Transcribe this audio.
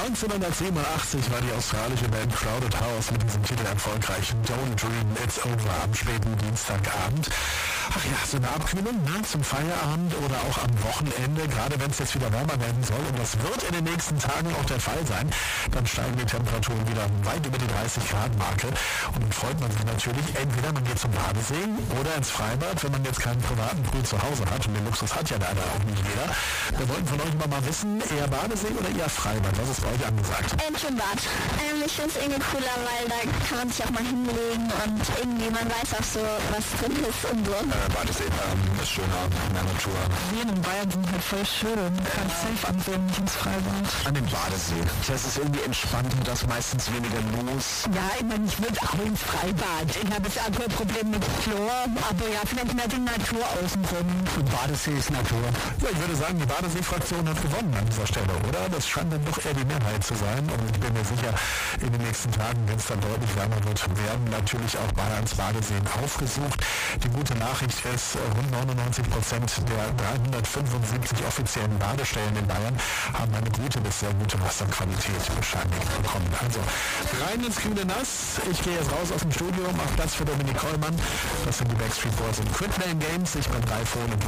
1987 war die australische Band Crowded House mit diesem Titel erfolgreich. Don't Dream It's Over am späten Dienstagabend. Ach ja, so eine Abkühlung zum Feierabend oder auch am Wochenende, gerade wenn es jetzt wieder wärmer werden soll, und das wird in den nächsten Tagen auch der Fall sein, dann steigen die Temperaturen wieder weit über die 30-Grad-Marke und dann freut man sich natürlich, entweder man geht zum Badesee oder ins Freibad, wenn man jetzt keinen privaten Pool zu Hause hat, und den Luxus hat ja leider auch nicht jeder. Wir wollten von euch mal wissen, eher Badesee oder eher Freibad? Was ist bei euch angesagt? Schwimmbad. Ich finde es irgendwie cooler, weil da kann man sich auch mal hinlegen und irgendwie man weiß auch so, was drin ist und so. Badesee ist schöner in der Natur. Seen in Bayern sind halt voll schön. Du kannst safe ansehen, nicht ins Freibad. An den Badesee. Das ist irgendwie entspannt und da ist meistens weniger los. Ja, ich meine, ich würde auch ins Freibad. Ich habe jetzt auch kein Problem mit Chlor, aber ja, vielleicht mehr die Natur außenrum. Badesee ist Natur. Ja, ich würde sagen, die Badesee-Fraktion hat gewonnen an dieser Stelle, oder? Das scheint dann doch eher die Mehrheit zu sein. Und ich bin mir sicher, in den nächsten Tagen, wenn es dann deutlich wärmer wird, werden natürlich auch Bayerns Badeseen aufgesucht. Die gute Nachricht ist, rund 99% der 375 offiziellen Badestellen in Bayern haben eine gute bis sehr gute Wasserqualität bescheinigt bekommen. Also rein ins kühle Nass. Ich gehe jetzt raus aus dem Studio, mache Platz für Dominik Kollmann. Das sind die Backstreet Boys und Quit Playing Games. Ich bin Ralf Hohn und